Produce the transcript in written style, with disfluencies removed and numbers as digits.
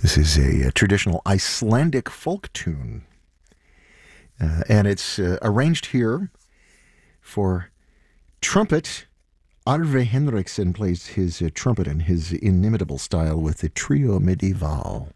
This is a traditional Icelandic folk tune, and it's arranged here for trumpet. Arve Henriksen plays his trumpet in his inimitable style with the Trio Medieval.